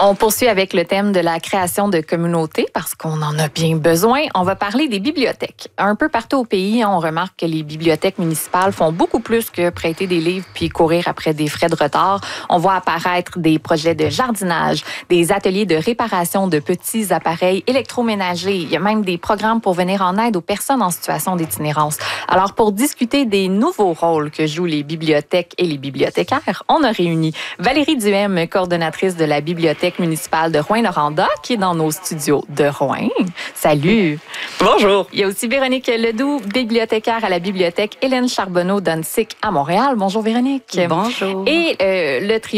On poursuit avec le thème de la création de communautés parce qu'on en a bien besoin. On va parler des bibliothèques. Un peu partout au pays, on remarque que les bibliothèques municipales font beaucoup plus que prêter des livres puis courir après des frais de retard. On voit apparaître des projets de jardinage, des ateliers de réparation de petits appareils électroménagers. Il y a même des programmes pour venir en aide aux personnes en situation d'itinérance. Alors, pour discuter des nouveaux rôles que jouent les bibliothèques et les bibliothécaires, on a réuni Valérie Duhem, coordonnatrice de la Bibliothèque municipale de Rouyn-Noranda, qui est dans nos studios de Rouyn. Salut! Bonjour! Il y a aussi Véronique Ledoux, bibliothécaire à la Bibliothèque Hélène Charbonneau d'Annecy à Montréal. Bonjour Véronique! Bonjour! Et le trio